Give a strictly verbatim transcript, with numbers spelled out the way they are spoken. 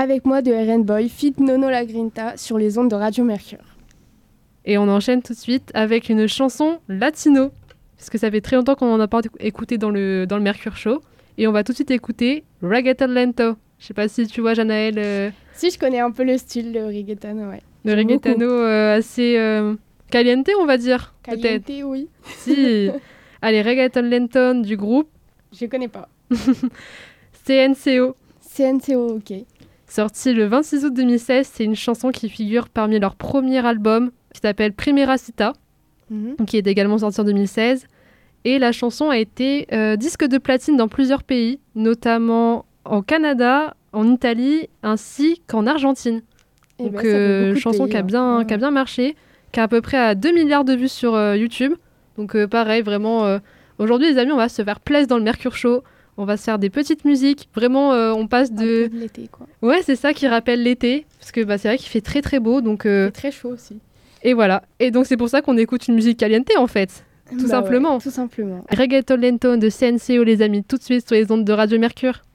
Avec moi de R and Boy, feat Nono La Grinta sur les ondes de Radio Mercure. Et on enchaîne tout de suite avec une chanson latino, parce que ça fait très longtemps qu'on n'en a pas écouté dans le, dans le Mercure Show. Et on va tout de suite écouter Reggaeton Lento. Je sais pas si tu vois, Janaël. Euh... Si, je connais un peu le style de reggaeton, ouais. Le reggaetano euh, assez euh, caliente, on va dire. Caliente, peut-être. Oui. Si. Allez, Reggaeton Lento du groupe. Je connais pas. C N C O. C N C O, ok. Sorti le vingt-six août deux mille seize, c'est une chanson qui figure parmi leur premier album, qui s'appelle Primera Cita, mm-hmm. qui est également sorti en deux mille seize. Et la chanson a été euh, disque de platine dans plusieurs pays, notamment en Canada, en Italie, ainsi qu'en Argentine. Et Donc, ben, euh, une chanson pays, qui a, bien, hein. qui a bien marché, qui a à peu près à deux milliards de vues sur euh, YouTube. Donc, euh, pareil, vraiment, euh, aujourd'hui, les amis, on va se faire plaisir dans le Mercure Show. On va se faire des petites musiques. Vraiment, euh, on passe de... Un peu de l'été, quoi. Ouais, c'est ça qui rappelle l'été. Parce que bah, c'est vrai qu'il fait très, très beau. Donc, euh... c'est très chaud aussi. Et voilà. Et donc, c'est pour ça qu'on écoute une musique caliente, en fait. Tout bah simplement. Ouais, tout simplement. Reggaeton Lento de C N C O, les amis, tout de suite sur les ondes de Radio Mercure.